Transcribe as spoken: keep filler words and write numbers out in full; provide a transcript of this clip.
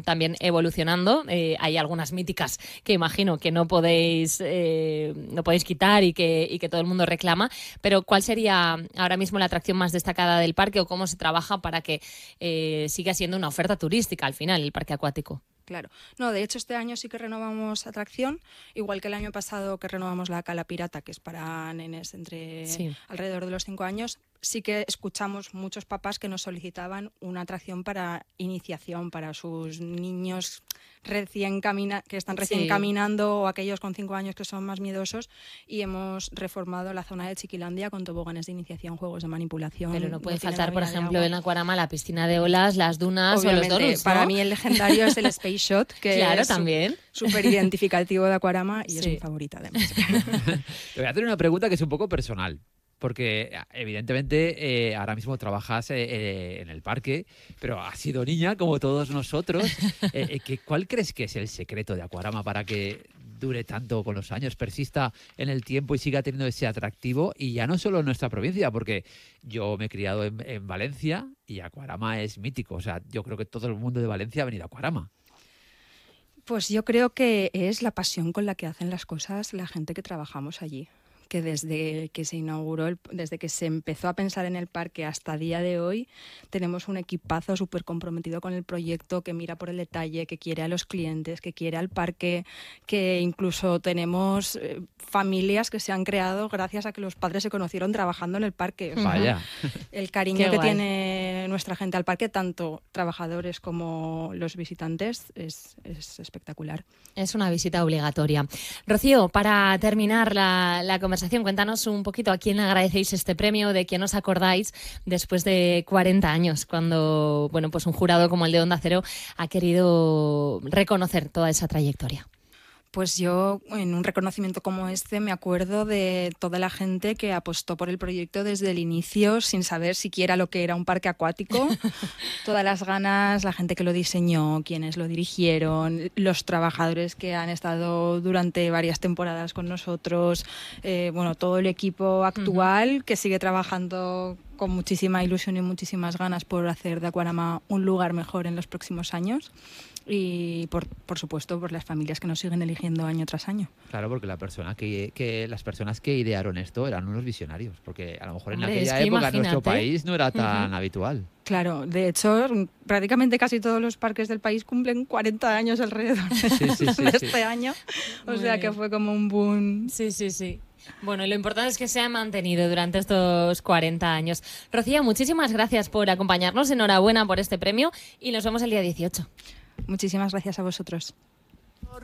también evolucionando. Eh, hay algunas míticas que imagino que no podéis, eh, no podéis quitar y que, y que todo el mundo reclama, pero ¿cuál sería ahora mismo la atracción más destacada del parque o cómo se trabaja para que eh, siga siendo una oferta turística al final el parque acuático? Claro. No, de hecho este año sí que renovamos atracción, igual que el año pasado que renovamos la Cala Pirata, que es para nenes entre Sí. alrededor de los cinco años. Sí que escuchamos muchos papás que nos solicitaban una atracción para iniciación, para sus niños recién camina que están recién Sí. caminando o aquellos con cinco años que son más miedosos, y hemos reformado la zona de Chiquilandia con toboganes de iniciación, juegos de manipulación. Pero no puede tiene faltar, por lámina de ejemplo, agua. en Aquarama la piscina de olas, las dunas Obviamente, o los donuts, ¿no? para mí el legendario es el Space Shot, que Claro, es su- también. súper identificativo de Aquarama y Sí. es mi favorita además. Te voy a hacer una pregunta que es un poco personal. Porque evidentemente eh, ahora mismo trabajas eh, eh, en el parque, pero has sido niña como todos nosotros. Eh, eh, ¿qué- ¿Cuál crees que es el secreto de Aquarama para que dure tanto con los años, persista en el tiempo y siga teniendo ese atractivo? Y ya no solo en nuestra provincia, porque yo me he criado en, en Valencia y Aquarama es mítico. O sea, yo creo que todo el mundo de Valencia ha venido a Aquarama. Pues yo creo que es la pasión con la que hacen las cosas la gente que trabajamos allí. Que desde que se inauguró, el, desde que se empezó a pensar en el parque hasta día de hoy, tenemos un equipazo súper comprometido con el proyecto, que mira por el detalle, que quiere a los clientes, que quiere al parque, que incluso tenemos eh, familias que se han creado gracias a que los padres se conocieron trabajando en el parque. O sea, Vaya. el cariño Qué que guay. tiene nuestra gente al parque, tanto trabajadores como los visitantes, es, es espectacular. Es una visita obligatoria. Rocío, para terminar la, la conversación, cuéntanos un poquito a quién le agradecéis este premio, de quién os acordáis después de cuarenta años, cuando bueno, pues un jurado como el de Onda Cero ha querido reconocer toda esa trayectoria. Pues yo, en un reconocimiento como este, me acuerdo de toda la gente que apostó por el proyecto desde el inicio, sin saber siquiera lo que era un parque acuático. Todas las ganas, la gente que lo diseñó, quienes lo dirigieron, los trabajadores que han estado durante varias temporadas con nosotros, eh, bueno, todo el equipo actual uh-huh. que sigue trabajando con muchísima ilusión y muchísimas ganas por hacer de Aquarama un lugar mejor en los próximos años. Y por, por supuesto por las familias que nos siguen eligiendo año tras año. Claro, porque la persona que, que las personas que idearon esto eran unos visionarios, porque a lo mejor en Hombre, aquella es que época en nuestro imagínate. país no era tan Uh-huh. habitual. Claro, de hecho, prácticamente casi todos los parques del país cumplen cuarenta años alrededor de, Sí, sí, sí, de sí. este año. O Muy sea bien. que fue como un boom. Sí, sí, sí. Bueno, y lo importante es que se ha mantenido durante estos cuarenta años. Rocío, muchísimas gracias por acompañarnos. Enhorabuena por este premio y nos vemos el día dieciocho. Muchísimas gracias a vosotros.